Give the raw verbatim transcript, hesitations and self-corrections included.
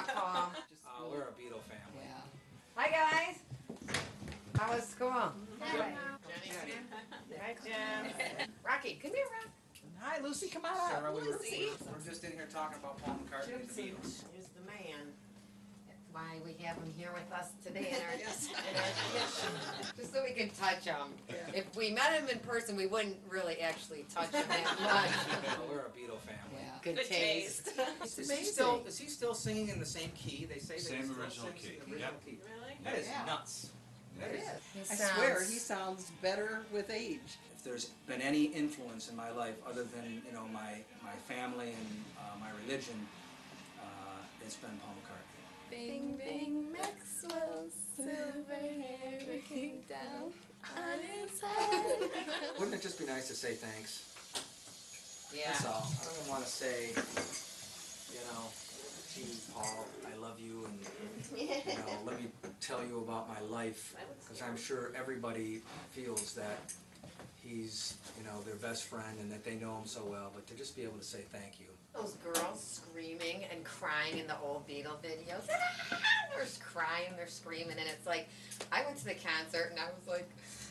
Paul. Uh, we're a Beatle family. Yeah. Hi guys. How was school? Hi, Jim. Rocky, come here, Rock. Hi, Lucy, come on Sarah, out. we were, Lucy. we're just in here talking about Paul McCartney and the Beatles. Here's the man. Why we have him here with us today in our, in our commission. Just so we can touch him. If we met him in person, we wouldn't really actually touch him that Uh, we're a Beatle family. much. Yeah. Good Good taste. Is he still is he still singing in the same key? They say that Same he still original sings key. in the original Yep. key. Really? That is Yeah. nuts. That It is. is. He I sounds- swear, he sounds better with age. If there's been any influence in my life other than you know my my family and uh, my religion, uh, it's been Paul McCartney. Bing, bing, Maxwell's silver hair looking down on his head. Wouldn't it just be nice to say thanks? Yeah. That's all. I don't want to say, you know, gee, Paul, I love you, and you know, let me tell you about my life, because I'm sure everybody feels that he's, you know, their best friend and that they know him so well. But to just be able to say thank you. Those girls screaming and crying in the old Beatle videos. They're crying, they're screaming, and it's like, I went to the concert and I was like,